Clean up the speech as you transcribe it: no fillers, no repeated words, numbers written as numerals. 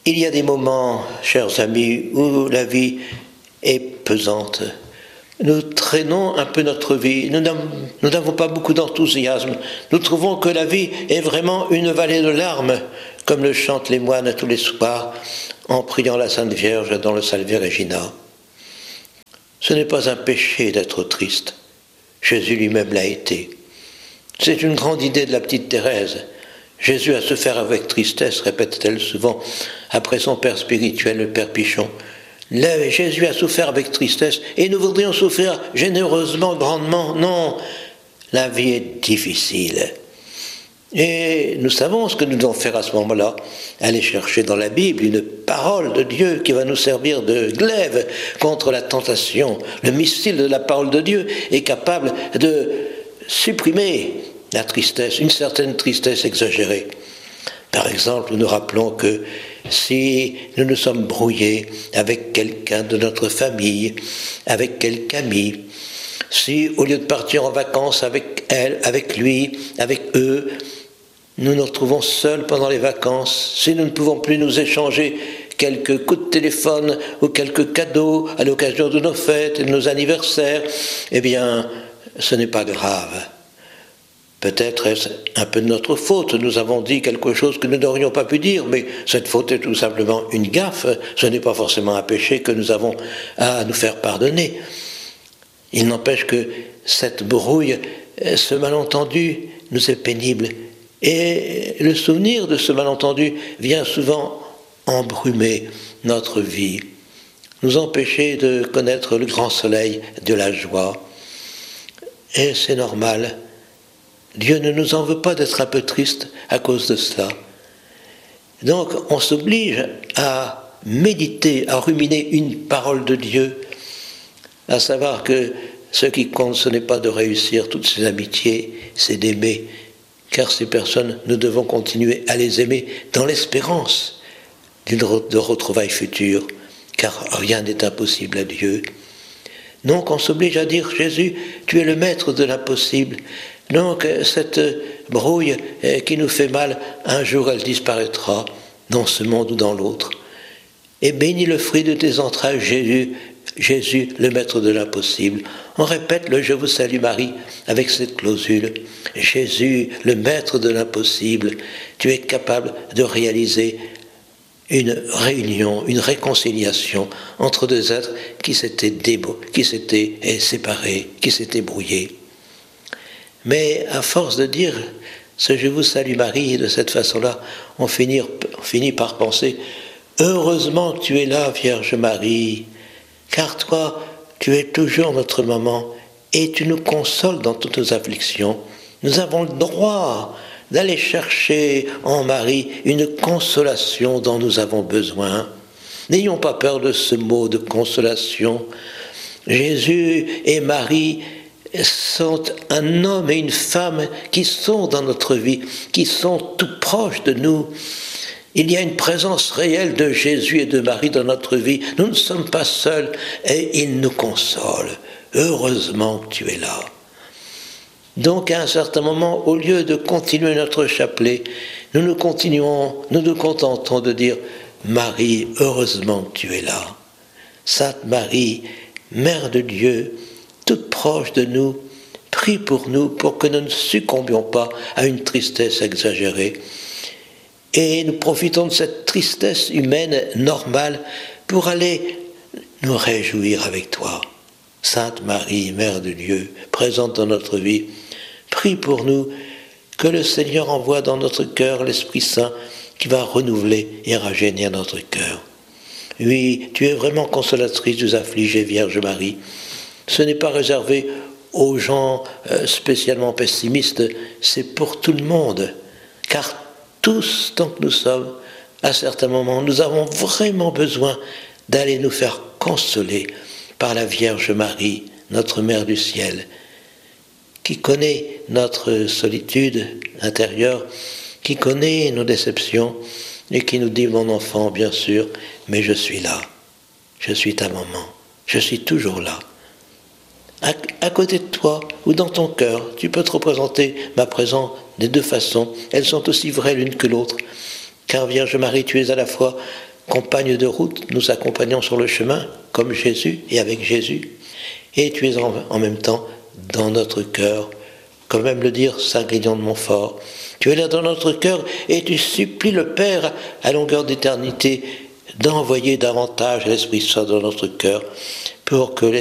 Il y a des moments, chers amis, où la vie est pesante. Nous traînons un peu notre vie, nous n'avons pas beaucoup d'enthousiasme. Nous trouvons que la vie est vraiment une vallée de larmes, comme le chantent les moines tous les soirs en priant la Sainte Vierge dans le Salve Regina. Ce n'est pas un péché d'être triste. Jésus lui-même l'a été. C'est une grande idée de la petite Thérèse. Jésus a souffert avec tristesse, répète-t-elle souvent, après son père spirituel, le père Pichon. Jésus a souffert avec tristesse, et nous voudrions souffrir généreusement, grandement. Non, la vie est difficile. Et nous savons ce que nous devons faire à ce moment-là. Aller chercher dans la Bible une parole de Dieu qui va nous servir de glaive contre la tentation. Le missile de la parole de Dieu est capable de supprimer la tristesse, une certaine tristesse exagérée. Par exemple, nous rappelons que si nous nous sommes brouillés avec quelqu'un de notre famille, avec quelque ami, si au lieu de partir en vacances avec elle, avec lui, avec eux, nous nous retrouvons seuls pendant les vacances, si nous ne pouvons plus nous échanger quelques coups de téléphone ou quelques cadeaux à l'occasion de nos fêtes et de nos anniversaires, eh bien, ce n'est pas grave. Peut-être est-ce un peu de notre faute, nous avons dit quelque chose que nous n'aurions pas pu dire, mais cette faute est tout simplement une gaffe, ce n'est pas forcément un péché que nous avons à nous faire pardonner. Il n'empêche que cette brouille, ce malentendu nous est pénible, et le souvenir de ce malentendu vient souvent embrumer notre vie, nous empêcher de connaître le grand soleil de la joie. Et c'est normal. Dieu ne nous en veut pas d'être un peu triste à cause de cela. Donc on s'oblige à méditer, à ruminer une parole de Dieu, à savoir que ce qui compte, ce n'est pas de réussir toutes ces amitiés, c'est d'aimer, car ces personnes, nous devons continuer à les aimer dans l'espérance de retrouvailles futures, car rien n'est impossible à Dieu. Donc on s'oblige à dire, Jésus, tu es le maître de l'impossible. Donc cette brouille qui nous fait mal, un jour elle disparaîtra, dans ce monde ou dans l'autre. Et bénis le fruit de tes entrailles, Jésus, Jésus, le maître de l'impossible. On répète le « Je vous salue Marie » avec cette clausule. Jésus, le maître de l'impossible, tu es capable de réaliser une réunion, une réconciliation entre deux êtres qui s'étaient séparés, qui s'étaient brouillés. Mais à force de dire ce « Je vous salue Marie » de cette façon-là, on finit par penser « Heureusement que tu es là, Vierge Marie, car toi, tu es toujours notre maman et tu nous consoles dans toutes nos afflictions. Nous avons le droit d'aller chercher en Marie une consolation dont nous avons besoin. N'ayons pas peur de ce mot de consolation. Jésus et Marie sont un homme et une femme qui sont dans notre vie, qui sont tout proches de nous. Il y a une présence réelle de Jésus et de Marie dans notre vie. Nous ne sommes pas seuls et ils nous consolent. Heureusement que tu es là. Donc à un certain moment, au lieu de continuer notre chapelet, nous nous contentons de dire « Marie, heureusement que tu es là. Sainte Marie, Mère de Dieu, toute proche de nous, prie pour nous pour que nous ne succombions pas à une tristesse exagérée. » Et nous profitons de cette tristesse humaine normale pour aller nous réjouir avec toi. Sainte Marie, Mère de Dieu, présente dans notre vie, prie pour nous que le Seigneur envoie dans notre cœur l'Esprit Saint qui va renouveler et rajeunir notre cœur. Oui, tu es vraiment consolatrice des affligés, Vierge Marie. Ce n'est pas réservé aux gens spécialement pessimistes, c'est pour tout le monde, car tous, tant que nous sommes, à certains moments, nous avons vraiment besoin d'aller nous faire consoler par la Vierge Marie, notre Mère du Ciel, qui connaît notre solitude intérieure, qui connaît nos déceptions et qui nous dit « Mon enfant, bien sûr, mais je suis là, je suis ta maman, je suis toujours là. » À côté de toi ou dans ton cœur, tu peux te représenter ma présence des deux façons. Elles sont aussi vraies l'une que l'autre. Car Vierge Marie, tu es à la fois compagne de route, nous accompagnons sur le chemin, comme Jésus et avec Jésus. Et tu es en même temps dans notre cœur, comme aime le dire Saint Grignon de Montfort. Tu es là dans notre cœur et tu supplies le Père à longueur d'éternité d'envoyer davantage l'Esprit Saint dans notre cœur pour que